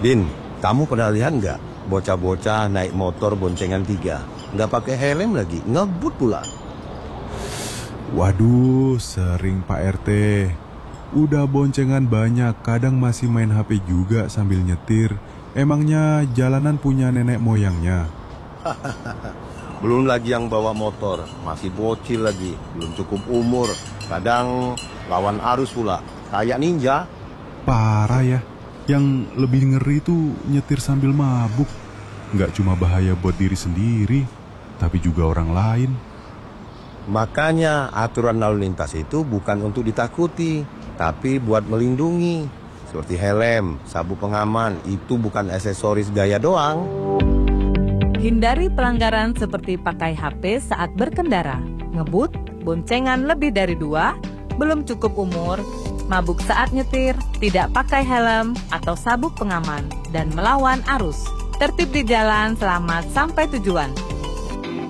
Din, kamu pernah lihat nggak bocah-bocah naik motor boncengan 3? Nggak pakai helm lagi, ngebut pula. Waduh, sering Pak RT. Udah boncengan banyak, kadang masih main HP juga sambil nyetir. Emangnya jalanan punya nenek moyangnya? Belum lagi yang bawa motor, masih bocil lagi, belum cukup umur. Kadang lawan arus pula, kayak ninja. Parah ya. Yang lebih ngeri tuh nyetir sambil mabuk. Nggak cuma bahaya buat diri sendiri, tapi juga orang lain. Makanya aturan lalu lintas itu bukan untuk ditakuti, tapi buat melindungi. Seperti helm, sabuk pengaman, itu bukan aksesoris gaya doang. Hindari pelanggaran seperti pakai HP saat berkendara, ngebut, boncengan lebih dari 2, belum cukup umur, mabuk saat nyetir, tidak pakai helm atau sabuk pengaman, dan melawan arus. Tertib di jalan, selamat sampai tujuan.